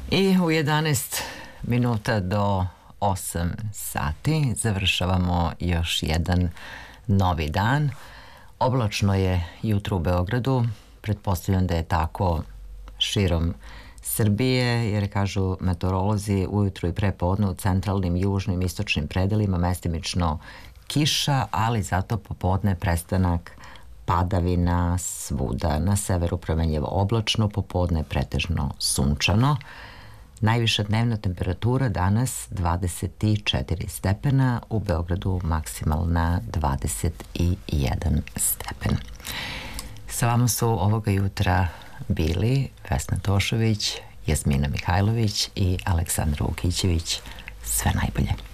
I u 11 minuta do 8 sati završavamo još jedan novi dan. Oblačno je jutro u Beogradu, pretpostavljam da je tako širom Srbije, jer kažu meteorolozi ujutru i prepodne u centralnim, južnim, istočnim predelima mestimično kiša, ali zato popodne prestanak padavina svuda. Na severu promenljivo oblačno, popodne pretežno sunčano. Najviša dnevna temperatura danas 24 stepena, u Beogradu maksimalna 21 stepen. Sa vama su ovoga jutra bili Vesna Tošović, Jasmina Mihajlović i Aleksandra Vukićević. Sve najbolje.